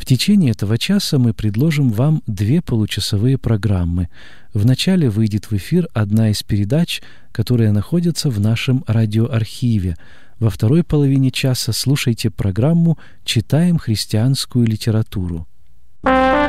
В течение этого часа мы предложим вам 2 получасовые программы. Вначале выйдет в эфир одна из передач, которая находится в нашем радиоархиве. Во второй половине часа слушайте программу «Читаем христианскую литературу».